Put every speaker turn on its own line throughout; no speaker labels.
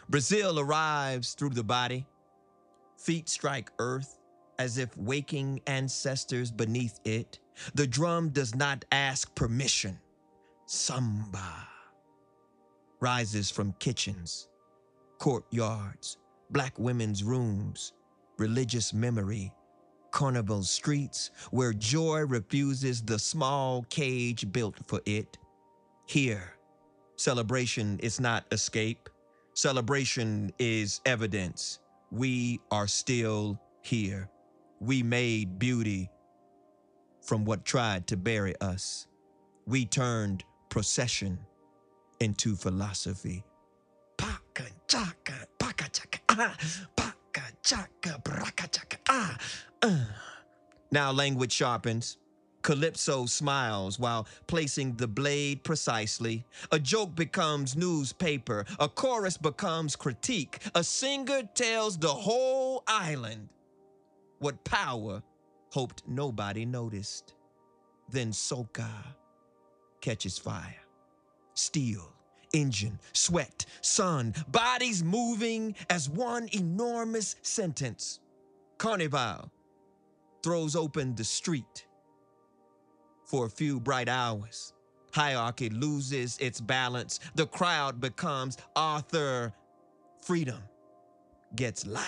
Brazil arrives through the body, feet strike earth as if waking ancestors beneath it. The drum does not ask permission. Samba rises from kitchens, courtyards, black women's rooms, religious memory, carnival streets where joy refuses the small cage built for it. Here, celebration is not escape. Celebration is evidence. We are still here. We made beauty from what tried to bury us. We turned procession into philosophy. Paka chaka, paka chaka, paka chaka, braka chaka, Now language sharpens. Calypso smiles while placing the blade precisely. A joke becomes newspaper. A chorus becomes critique. A singer tells the whole island what power hoped nobody noticed. Then soca catches fire. Steel, engine, sweat, sun, bodies moving as one enormous sentence. Carnival throws open the street. For a few bright hours, hierarchy loses its balance. The crowd becomes Arthur. Freedom gets loud.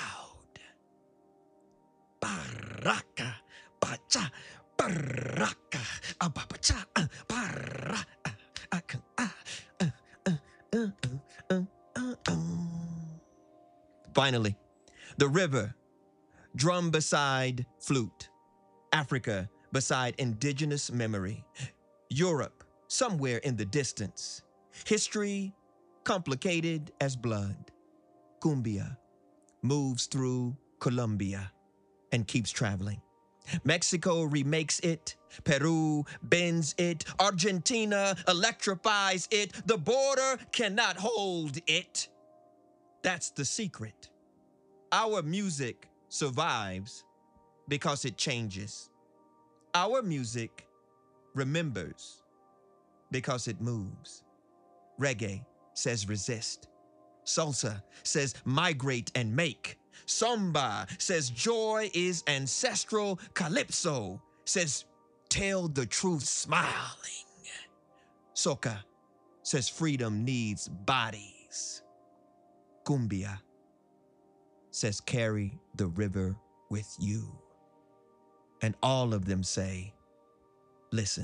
Baraka, bacha, baraka, ababacha, baraka. Finally, the river, drum beside flute. Africa beside indigenous memory. Europe, somewhere in the distance. History, complicated as blood. Cumbia moves through Colombia and keeps traveling. Mexico remakes it. Peru bends it. Argentina electrifies it. The border cannot hold it. That's the secret. Our music survives because it changes. Our music remembers because it moves. Reggae says resist. Salsa says migrate and make. Samba says joy is ancestral. Calypso says tell the truth smiling. Soca says freedom needs bodies. Cumbia says carry the river with you. And all of them say, listen,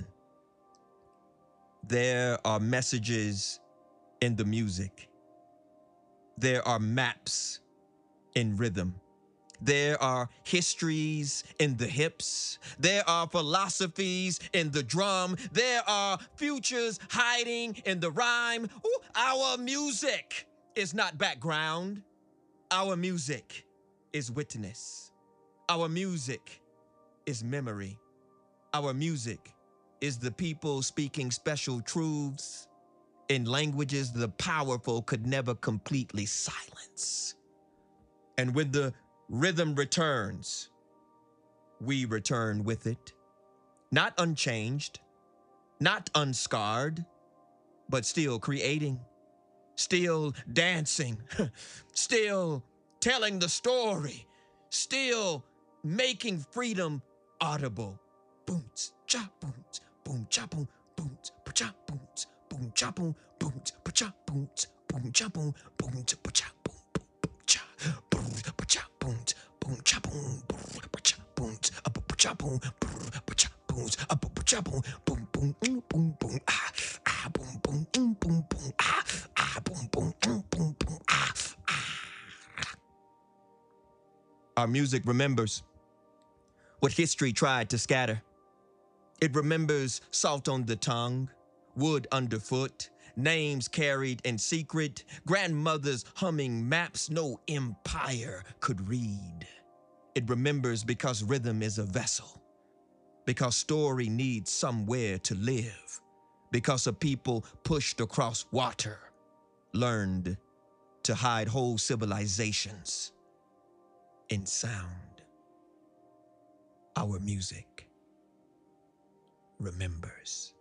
there are messages in the music. There are maps in rhythm. There are histories in the hips. There are philosophies in the drum. There are futures hiding in the rhyme. Ooh, our music is not background. Our music is witness. Our music is memory. Our music is the people speaking special truths in languages the powerful could never completely silence. And when the rhythm returns, we return with it. Not unchanged, not unscarred, but still creating, still dancing, still telling the story, still making freedom audible. Boom, cha, boom, boom, cha, boom, boom, cha, boom, boom, cha, boom, boom, cha, boom, boom, cha, boom, boom, cha, boom, cha, boom, cha, boom, boom, cha, boom, cha, boom, cha, boom, cha, boom, cha, boom, boom, boom, boom, boom, boom, boom, boom, boom, boom, boom, boom, boom, Our music remembers what history tried to scatter. It remembers salt on the tongue, wood underfoot, names carried in secret, grandmothers humming maps no empire could read. It remembers because rhythm is a vessel, because story needs somewhere to live, because a people pushed across water learned to hide whole civilizations in sound. Our music remembers.